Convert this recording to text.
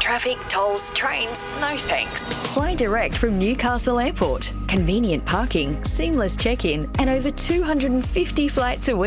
traffic, tolls, trains, no thanks. Fly direct from Newcastle Airport. Convenient parking, seamless check-in, and over 250 flights a week.